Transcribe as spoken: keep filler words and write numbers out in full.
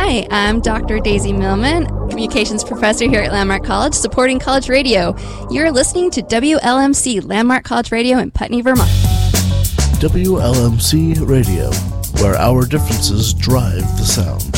Hi, I'm Doctor Daisy Millman, Communications Professor here at Landmark College, supporting college radio. You're listening to W L M C, Landmark College Radio in Putney, Vermont. W L M C Radio, where our differences drive the sound.